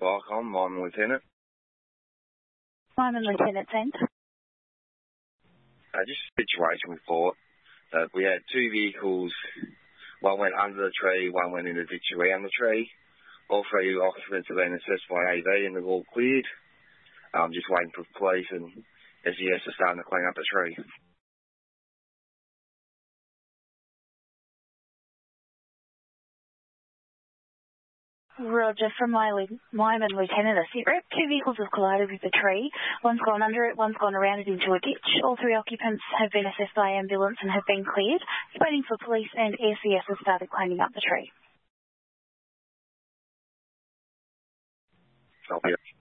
Barcom, I'm Lieutenant. I'm Lieutenant Sent. Just a situation we thought. We had two vehicles. One went under the tree, one went in the ditch around the tree. All three occupants have been assessed by AV and they've all cleared. Just waiting for police and SES are starting to clean up the tree. Roger, from Lyman Lieutenant, a sit rep. Two vehicles have collided with the tree. One's gone under it, one's gone around it into a ditch. All three occupants have been assessed by ambulance and have been cleared. It's waiting for police and SES have started cleaning up the tree. Copy.